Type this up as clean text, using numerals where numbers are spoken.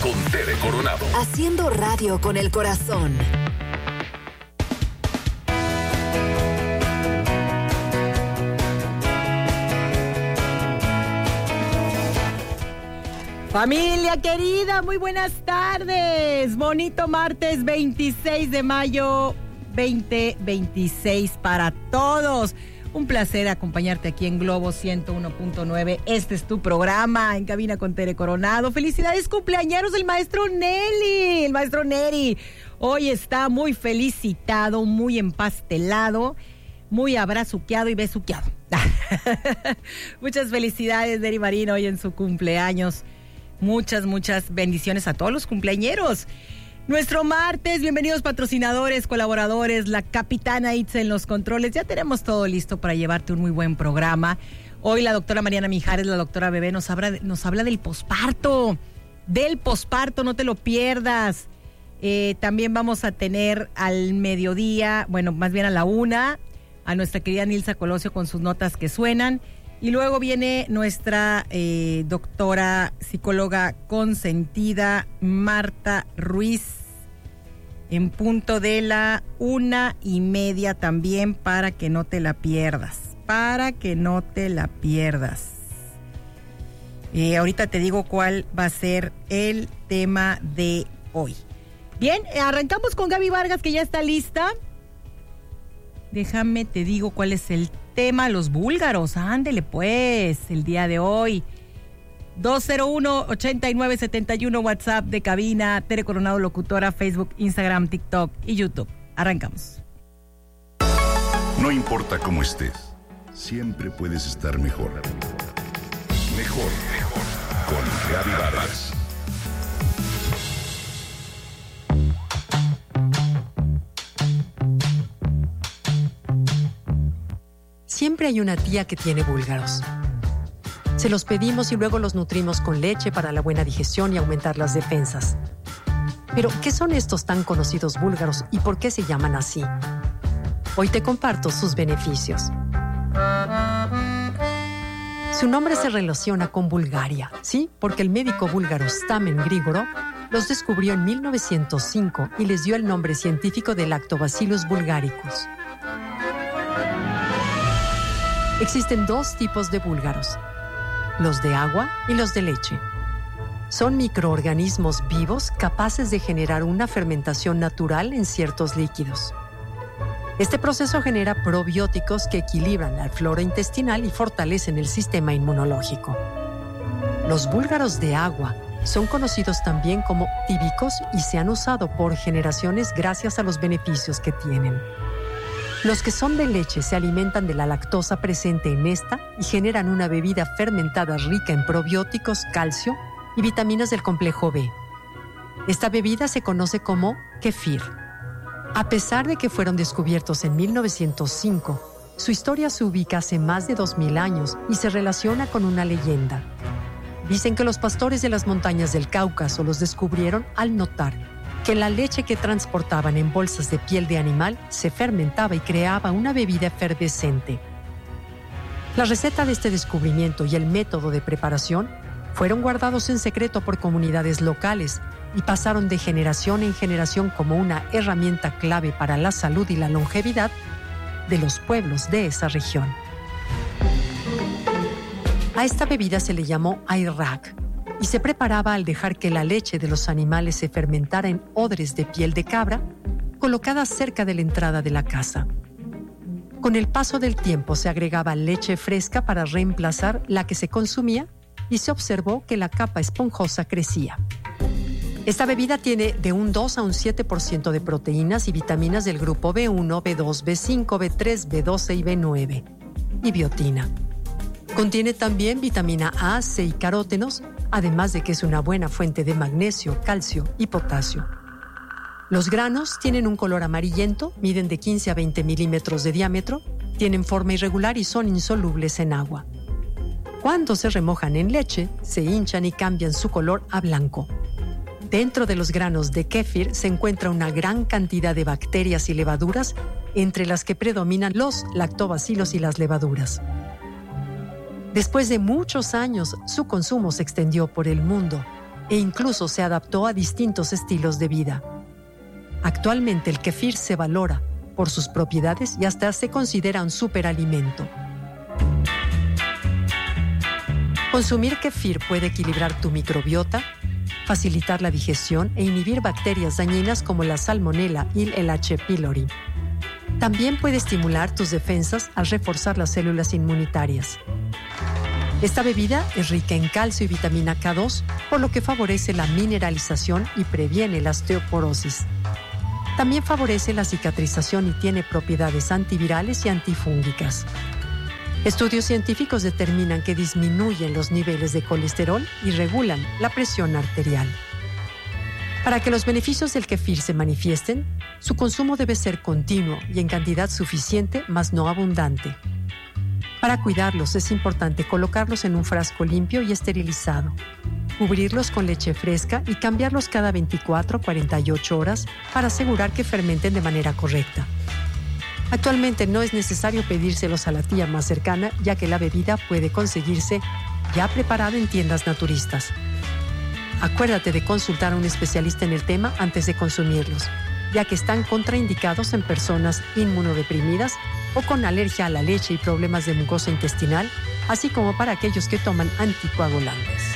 con Tere Coronado. Haciendo radio con el corazón. Familia querida, muy buenas tardes. Bonito martes 26 de mayo 2026 para todos. Un placer acompañarte aquí en Globo 101.9. Este es tu programa En Cabina con Tere Coronado. Felicidades cumpleañeros del maestro Nelly. El maestro Neri hoy está muy felicitado, muy empastelado, muy abrazuqueado y besuqueado. Muchas felicidades, Neri Marín, hoy en su cumpleaños. Muchas bendiciones a todos los cumpleañeros. Nuestro martes, bienvenidos patrocinadores, colaboradores, la capitana Itza en los controles. Ya tenemos todo listo para llevarte un muy buen programa. Hoy la doctora Mariana Mijares, la doctora Bebé, nos habla del posparto. No te lo pierdas. También vamos a tener al mediodía, bueno, más bien a la 1, a nuestra querida Nilsa Colosio con sus notas que suenan. Y luego viene nuestra doctora psicóloga consentida, Marta Ruiz, en punto de la 1:30 también, para que no te la pierdas. Ahorita te digo cuál va a ser el tema de hoy. Bien, arrancamos con Gaby Vargas, que ya está lista. Déjame te digo cuál es el tema, los búlgaros. Ándele pues, el día de hoy. 201-8971, WhatsApp de cabina, Tere Coronado Locutora, Facebook, Instagram, TikTok y YouTube. Arrancamos. No importa cómo estés, siempre puedes estar mejor. Mejor con Gaby Vargas. Siempre hay una tía que tiene búlgaros. Se los pedimos y luego los nutrimos con leche para la buena digestión y aumentar las defensas. Pero, ¿qué son estos tan conocidos búlgaros y por qué se llaman así? Hoy te comparto sus beneficios. Su nombre se relaciona con Bulgaria, ¿sí? Porque el médico búlgaro Stamen Grigorov los descubrió en 1905 y les dio el nombre científico de Lactobacillus bulgaricus. Existen dos tipos de búlgaros, los de agua y los de leche. Son microorganismos vivos capaces de generar una fermentación natural en ciertos líquidos. Este proceso genera probióticos que equilibran la flora intestinal y fortalecen el sistema inmunológico. Los búlgaros de agua son conocidos también como tíbicos y se han usado por generaciones gracias a los beneficios que tienen. Los que son de leche se alimentan de la lactosa presente en esta y generan una bebida fermentada rica en probióticos, calcio y vitaminas del complejo B. Esta bebida se conoce como kefir. A pesar de que fueron descubiertos en 1905, su historia se ubica hace más de 2000 años y se relaciona con una leyenda. Dicen que los pastores de las montañas del Cáucaso los descubrieron al notar que la leche que transportaban en bolsas de piel de animal se fermentaba y creaba una bebida efervescente. La receta de este descubrimiento y el método de preparación fueron guardados en secreto por comunidades locales y pasaron de generación en generación como una herramienta clave para la salud y la longevidad de los pueblos de esa región. A esta bebida se le llamó ayrak y se preparaba al dejar que la leche de los animales se fermentara en odres de piel de cabra colocadas cerca de la entrada de la casa. Con el paso del tiempo se agregaba leche fresca para reemplazar la que se consumía y se observó que la capa esponjosa crecía. Esta bebida tiene de un 2 a un 7% de proteínas y vitaminas del grupo B1, B2, B5, B3, B12 y B9 y biotina. Contiene también vitamina A, C y carótenos, además de que es una buena fuente de magnesio, calcio y potasio. Los granos tienen un color amarillento, miden de 15 a 20 milímetros de diámetro, tienen forma irregular y son insolubles en agua. Cuando se remojan en leche, se hinchan y cambian su color a blanco. Dentro de los granos de kéfir se encuentra una gran cantidad de bacterias y levaduras, entre las que predominan los lactobacilos y las levaduras. Después de muchos años, su consumo se extendió por el mundo e incluso se adaptó a distintos estilos de vida. Actualmente el kéfir se valora por sus propiedades y hasta se considera un superalimento. Consumir kéfir puede equilibrar tu microbiota, facilitar la digestión e inhibir bacterias dañinas como la Salmonella y el H. pylori. También puede estimular tus defensas al reforzar las células inmunitarias. Esta bebida es rica en calcio y vitamina K2, por lo que favorece la mineralización y previene la osteoporosis. También favorece la cicatrización y tiene propiedades antivirales y antifúngicas. Estudios científicos determinan que disminuyen los niveles de colesterol y regulan la presión arterial. Para que los beneficios del kéfir se manifiesten, su consumo debe ser continuo y en cantidad suficiente, mas no abundante. Para cuidarlos es importante colocarlos en un frasco limpio y esterilizado, cubrirlos con leche fresca y cambiarlos cada 24 o 48 horas para asegurar que fermenten de manera correcta. Actualmente no es necesario pedírselos a la tía más cercana, ya que la bebida puede conseguirse ya preparada en tiendas naturistas. Acuérdate de consultar a un especialista en el tema antes de consumirlos, ya que están contraindicados en personas inmunodeprimidas o con alergia a la leche y problemas de mucosa intestinal, así como para aquellos que toman anticoagulantes.